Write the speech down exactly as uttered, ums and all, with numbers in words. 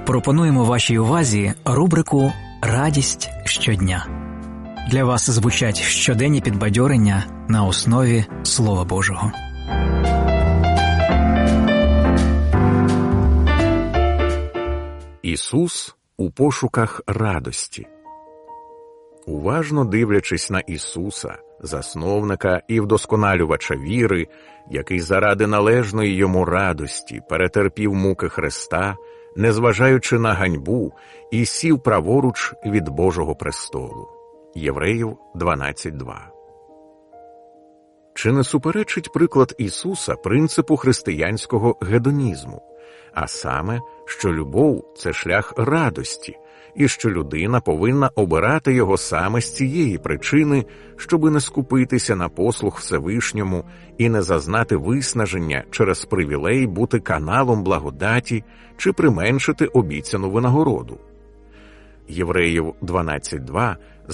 Пропонуємо вашій увазі рубрику «Радість щодня». Для вас звучать щоденні підбадьорення на основі Слова Божого. Ісус у пошуках радості. Уважно дивлячись на Ісуса, засновника і вдосконалювача віри, який заради належної йому радості перетерпів муки Христа, незважаючи на ганьбу, і сів праворуч від Божого престолу. Євреїв дванадцять два. Чи не суперечить приклад Ісуса принципу християнського гедонізму, а саме, що любов – це шлях радості, і що людина повинна обирати його саме з цієї причини, щоби не скупитися на послуг Всевишньому і не зазнати виснаження через привілей бути каналом благодаті чи применшити обіцяну винагороду? Євреїв дванадцять два